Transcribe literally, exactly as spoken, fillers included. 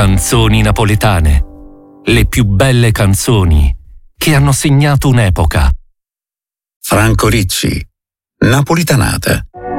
Canzoni napoletane. Le più belle canzoni che hanno segnato un'epoca. Franco Ricci, Napolitanata.